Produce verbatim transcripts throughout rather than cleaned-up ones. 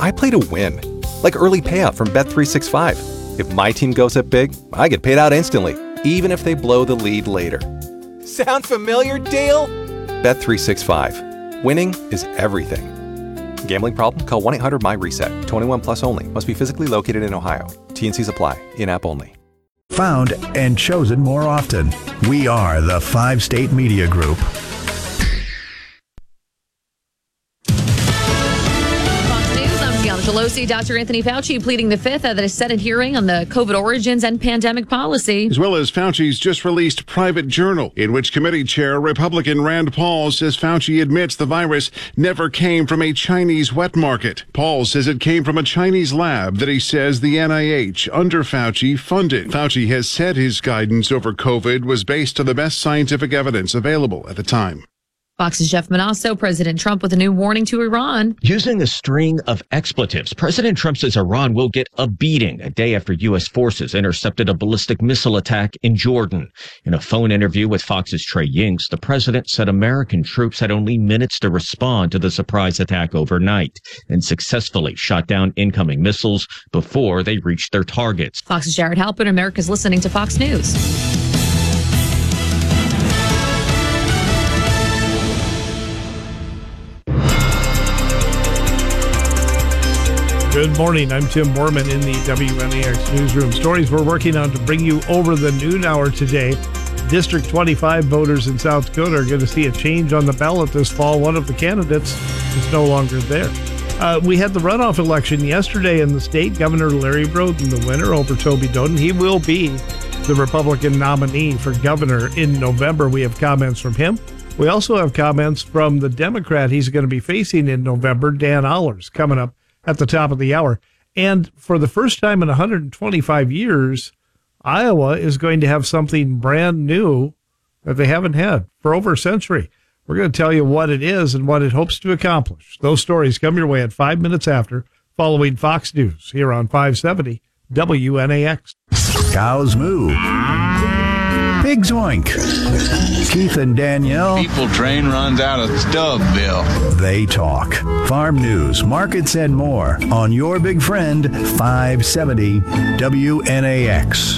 I play to win. Like early payout from Bet three sixty-five. If my team goes up big, I get paid out instantly, even if they blow the lead later. Sound familiar, Dale? Bet three sixty-five. Winning is everything. Gambling problem? Call one eight hundred M Y reset. twenty-one plus only. Must be physically located in Ohio. T and Cs apply. In-app only. Found and chosen more often. We are the Five State Media Group. Pelosi, Doctor Anthony Fauci pleading the fifth at a Senate hearing on the COVID origins and pandemic policy. As well as Fauci's just released private journal, in which committee chair Republican Rand Paul says Fauci admits the virus never came from a Chinese wet market. Paul says it came from a Chinese lab that he says the N I H, under Fauci, funded. Fauci has said his guidance over COVID was based on the best scientific evidence available at the time. Fox's Jeff Manasso, President Trump with a new warning to Iran. Using a string of expletives, President Trump says Iran will get a beating a day after U S forces intercepted a ballistic missile attack in Jordan. In a phone interview with Fox's Trey Yingst, the president said American troops had only minutes to respond to the surprise attack overnight and successfully shot down incoming missiles before they reached their targets. Fox's Jared Halpin, America's listening to Fox News. Good morning. I'm Tim Borman in the W N A X newsroom. Stories we're working on to bring you over the noon hour today. District twenty-five voters in South Dakota are going to see a change on the ballot this fall. One of the candidates is no longer there. Uh, we had the runoff election yesterday in the state. Governor Larry Broden, the winner over Toby Doden. He will be the Republican nominee for governor in November. We have comments from him. We also have comments from the Democrat he's going to be facing in November, Dan Allers, coming up at the top of the hour. And for the first time in one hundred twenty-five years, Iowa is going to have something brand new that they haven't had for over a century. We're going to tell you what it is and what it hopes to accomplish. Those stories come your way at five minutes after, following Fox News here on five seventy W N A X. Cows moo. Pigs oink. Keith and Danielle. People train runs out of Stubbville. They talk. Farm news, markets, and more on your big friend, five seventy W N A X.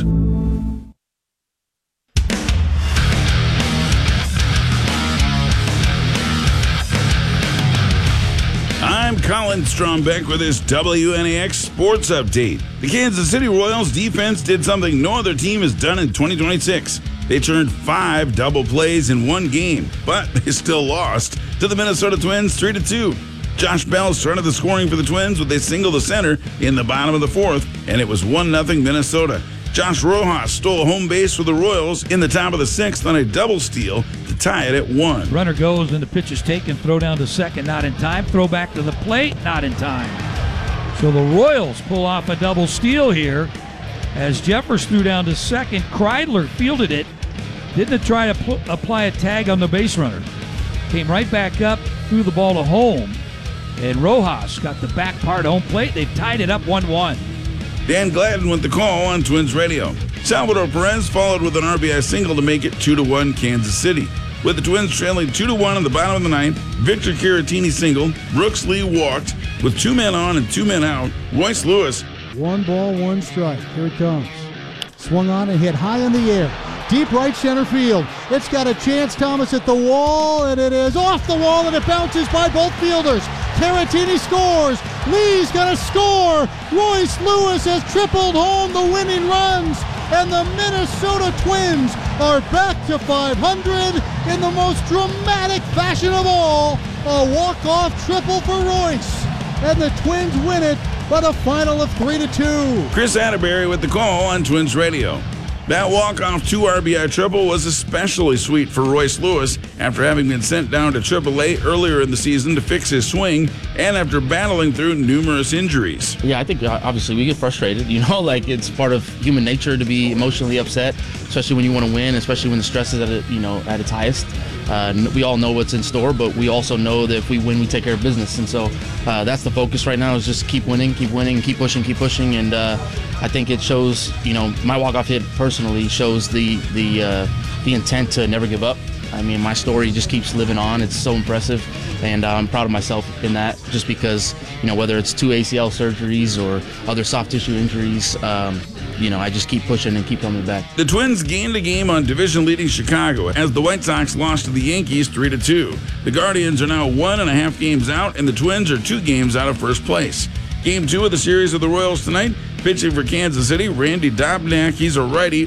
I'm Colin Strombeck with this W N A X Sports Update. The Kansas City Royals defense did something no other team has done in twenty twenty-six. They turned five double plays in one game, but they still lost to the Minnesota Twins three to two. Josh Bell started the scoring for the Twins with a single to center in the bottom of the fourth, and it was one nothing Minnesota. Josh Rojas stole a home base for the Royals in the top of the sixth on a double steal to tie it at one. Runner goes and the pitch is taken, throw down to second, not in time. Throw back to the plate, not in time. So the Royals pull off a double steal here as Jeffers threw down to second. Kreidler fielded it, didn't try to pl- apply a tag on the base runner. Came right back up, threw the ball to home, and Rojas got the back part home plate. They've tied it up one one. Dan Gladden with the call on Twins Radio. Salvador Perez followed with an R B I single to make it two to one Kansas City. With the Twins trailing two to one in the bottom of the ninth, Victor Caratini singled, Brooks Lee walked. With two men on and two men out, Royce Lewis. One ball, one strike. Here it comes. Swung on and hit high in the air. Deep right center field. It's got a chance, Thomas, at the wall, and it is off the wall, and it bounces by both fielders. Caratini scores. Lee's going to score. Royce Lewis has tripled home the winning runs, and the Minnesota Twins are back to five hundred in the most dramatic fashion of all. A walk-off triple for Royce, and the Twins win it by a final of three to two. Chris Atterbury with the call on Twins Radio. That walk-off two R B I triple was especially sweet for Royce Lewis after having been sent down to triple A earlier in the season to fix his swing and after battling through numerous injuries. Yeah, I think obviously we get frustrated. You know, like it's part of human nature to be emotionally upset, especially when you want to win, especially when the stress is at it, you know, at its highest. Uh, we all know what's in store, but we also know that if we win, we take care of business. And so uh, that's the focus right now, is just keep winning, keep winning, keep pushing, keep pushing. And uh, I think it shows, you know, my walk-off hit personally shows the the uh, the intent to never give up. I mean, my story just keeps living on. It's so impressive, and uh, I'm proud of myself in that, just because, you know, whether it's two A C L surgeries or other soft tissue injuries, um, you know, I just keep pushing and keep coming back. The Twins gained a game on division-leading Chicago as the White Sox lost to the Yankees three to two. The Guardians are now one and a half games out, and the Twins are two games out of first place. Game two of the series of the Royals tonight, pitching for Kansas City, Randy Dobnak. He's a righty.